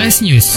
Flash News.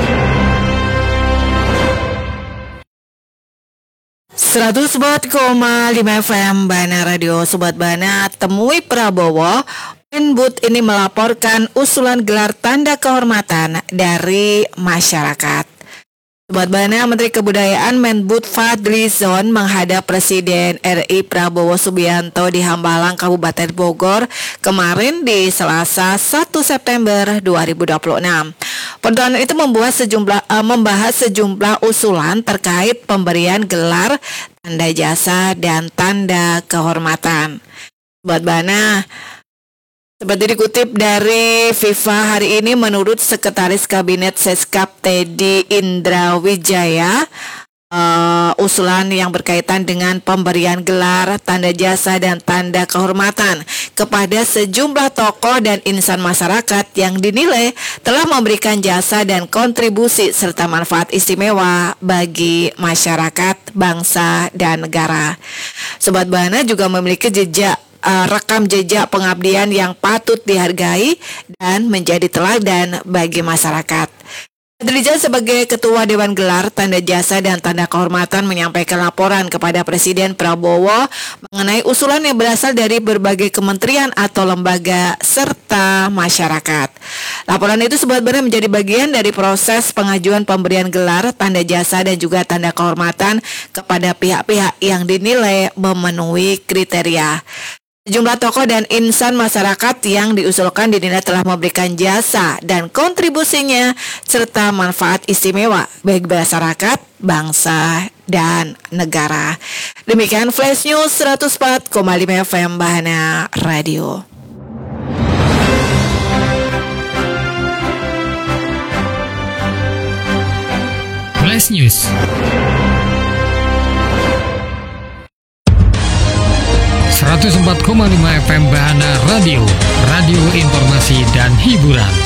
104,5 FM Bana Radio. Sobat Bana, temui Prabowo. Menbud ini melaporkan usulan gelar tanda kehormatan dari masyarakat. Sobat Bana, Menteri Kebudayaan Menbud Fadlizon menghadap Presiden RI Prabowo Subianto di Hambalang, Kabupaten Bogor kemarin di Selasa 1 September 2026. Pertemuan itu membahas sejumlah usulan terkait pemberian gelar tanda jasa dan tanda kehormatan. Sobat Bana, seperti dikutip dari FIFA hari ini, menurut Sekretaris Kabinet Seskap Teddy Indrawijaya, usulan yang berkaitan dengan pemberian gelar, tanda jasa, dan tanda kehormatan kepada sejumlah tokoh dan insan masyarakat yang dinilai telah memberikan jasa dan kontribusi serta manfaat istimewa bagi masyarakat, bangsa, dan negara. Sobat Bana juga memiliki rekam jejak pengabdian yang patut dihargai dan menjadi teladan bagi masyarakat. Fadlizon sebagai Ketua Dewan Gelar, Tanda Jasa, dan Tanda Kehormatan menyampaikan laporan kepada Presiden Prabowo mengenai usulan yang berasal dari berbagai kementerian atau lembaga serta masyarakat. Laporan itu sebenarnya menjadi bagian dari proses pengajuan pemberian gelar, tanda jasa, dan juga tanda kehormatan kepada pihak-pihak yang dinilai memenuhi kriteria. Sejumlah tokoh dan insan masyarakat yang diusulkan dinilai telah memberikan jasa dan kontribusinya serta manfaat istimewa bagi masyarakat, bangsa, dan negara. Demikian Flash News 104,5 FM Bahana Radio. Flash News. 104,5 FM Bahana Radio, radio informasi dan hiburan.